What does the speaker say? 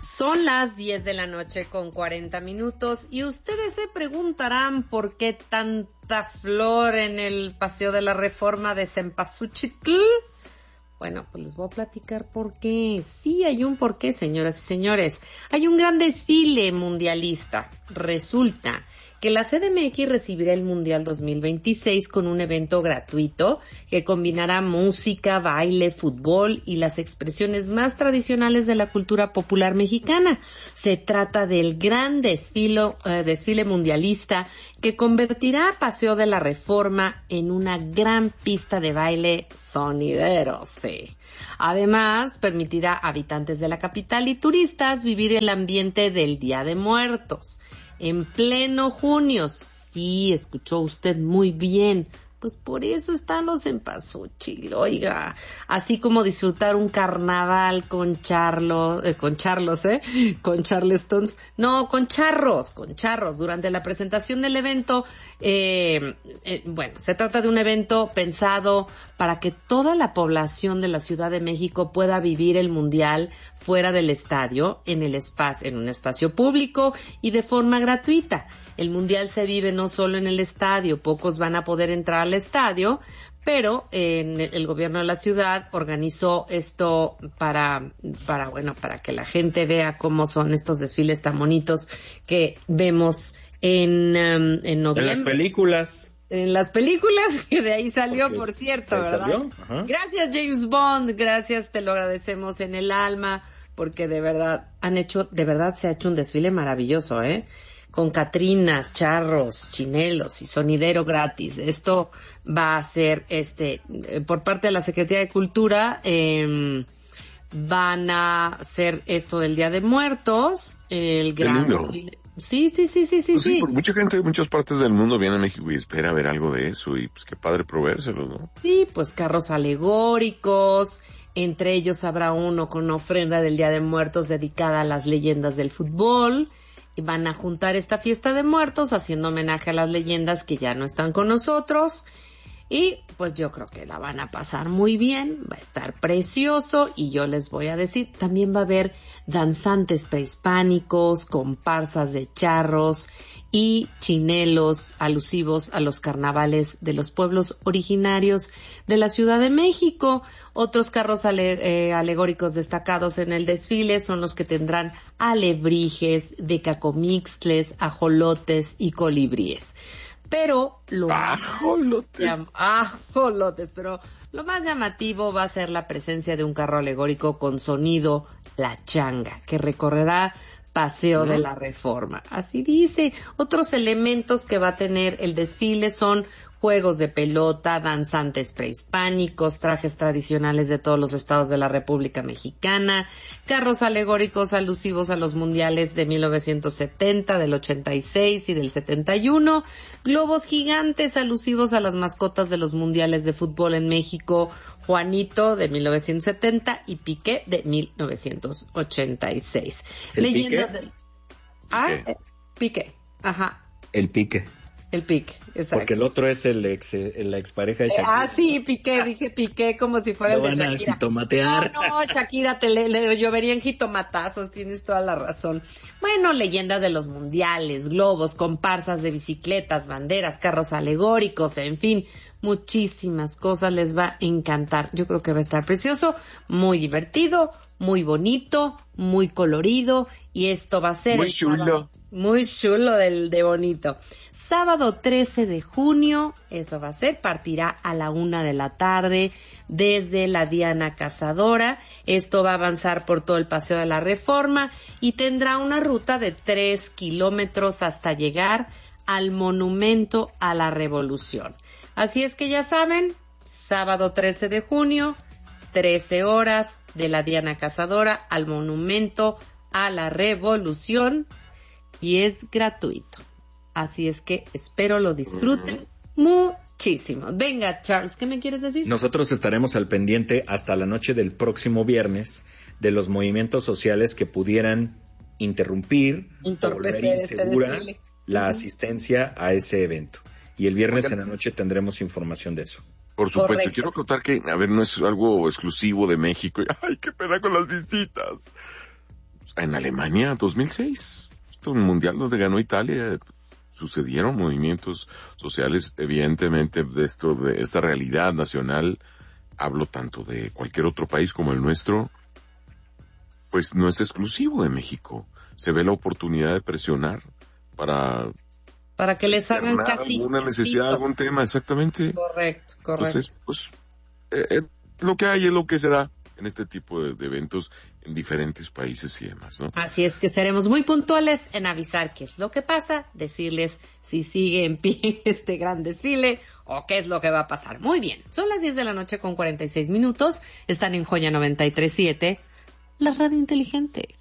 Son las 10 de la noche con 40 minutos y ustedes se preguntarán por qué tanta flor en el Paseo de la Reforma de Cempasúchitl. Bueno, pues les voy a platicar por qué. Sí, hay un porqué, señoras y señores. Hay un gran desfile mundialista. Resulta que la CDMX recibirá el Mundial 2026 con un evento gratuito que combinará música, baile, fútbol y las expresiones más tradicionales de la cultura popular mexicana. Se trata del gran desfile mundialista que convertirá a Paseo de la Reforma en una gran pista de baile sonidero, sí. Además, permitirá a habitantes de la capital y turistas vivir el ambiente del Día de Muertos. En pleno junio, sí, escuchó usted muy bien, pues por eso están los Cempasúchil, oiga, así como disfrutar un carnaval con charlestons, con charros, durante la presentación del evento. Bueno, se trata de un evento pensado para que toda la población de la Ciudad de México pueda vivir el Mundial fuera del estadio, en un espacio público y de forma gratuita. El Mundial se vive no solo en el estadio, pocos van a poder entrar al estadio, pero el gobierno de la ciudad organizó esto para que la gente vea cómo son estos desfiles tan bonitos que vemos en noviembre. En las películas. En las películas, que de ahí salió, porque por cierto, ¿verdad? Gracias, James Bond, gracias, te lo agradecemos en el alma, porque de verdad se ha hecho un desfile maravilloso, con catrinas, charros, chinelos y sonidero gratis. Esto va a ser, por parte de la Secretaría de Cultura, van a hacer esto del Día de Muertos, el gran desfile. Sí. Pues sí, porque mucha gente de muchas partes del mundo viene a México y espera ver algo de eso, y pues qué padre provérselo, ¿no? Sí, pues carros alegóricos, entre ellos habrá uno con una ofrenda del Día de Muertos dedicada a las leyendas del fútbol, y van a juntar esta fiesta de muertos haciendo homenaje a las leyendas que ya no están con nosotros. Y pues yo creo que la van a pasar muy bien, va a estar precioso, y yo les voy a decir, también va a haber danzantes prehispánicos, comparsas de charros y chinelos alusivos a los carnavales de los pueblos originarios de la Ciudad de México. Otros carros alegóricos destacados en el desfile son los que tendrán alebrijes, decacomixtles, ajolotes y colibríes. Pero pero lo más llamativo va a ser la presencia de un carro alegórico con sonido La Changa, que recorrerá Paseo de la Reforma. Así dice. Otros elementos que va a tener el desfile son juegos de pelota, danzantes prehispánicos, trajes tradicionales de todos los estados de la República Mexicana, carros alegóricos alusivos a los mundiales de 1970, del 86 y del 71, globos gigantes alusivos a las mascotas de los mundiales de fútbol en México, Juanito de 1970 y Piqué de 1986. Leyendas del... Piqué, ajá. El Piqué. El Piqué, exacto. Porque el otro es la expareja de Shakira. Sí, Piqué, dije Piqué como si fuera el de Shakira. Lo van a jitomatear. No, Shakira, le lloverían jitomatazos, tienes toda la razón. Bueno, leyendas de los mundiales, globos, comparsas de bicicletas, banderas, carros alegóricos, en fin, muchísimas cosas, les va a encantar. Yo creo que va a estar precioso, muy divertido, muy bonito, muy colorido, y esto va a ser... Muy chulo. Muy chulo de bonito. Sábado 13 de junio, eso va a ser, partirá a la 1:00 p.m. desde la Diana Cazadora. Esto va a avanzar por todo el Paseo de la Reforma y tendrá una ruta de 3 kilómetros hasta llegar al Monumento a la Revolución. Así es que ya saben, sábado 13 de junio, 13 horas, de la Diana Cazadora al Monumento a la Revolución, y es gratuito. Así es que espero lo disfruten muchísimo. Venga, Charles, ¿qué me quieres decir? Nosotros estaremos al pendiente hasta la noche del próximo viernes de los movimientos sociales que pudieran interrumpir o volver insegura la asistencia a ese evento. Y el viernes en la noche tendremos información de eso. Por supuesto. Correcto. Quiero contar que, no es algo exclusivo de México. Ay, qué pena con las visitas. en Alemania 2006, un mundial donde ganó Italia, sucedieron movimientos sociales, evidentemente de esta realidad nacional, hablo tanto de cualquier otro país como el nuestro, pues no es exclusivo de México. Se ve la oportunidad de presionar para que les hagan casi alguna necesidad, algún tema, exactamente. Correcto. Entonces, pues, lo que hay es lo que se da en este tipo de eventos en diferentes países y demás, ¿no? Así es que seremos muy puntuales en avisar qué es lo que pasa, decirles si sigue en pie este gran desfile o qué es lo que va a pasar. Muy bien, son las 10 de la noche con 46 minutos, están en Joya 93.7, la radio inteligente.